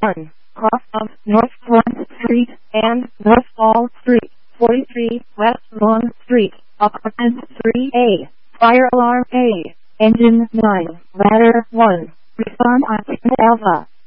1. Cross of North Front Street and North Wall Street, 43 West Lawn Street, Apartment 3A. Fire alarm A. Engine 9, ladder 1. Respond on Alpha.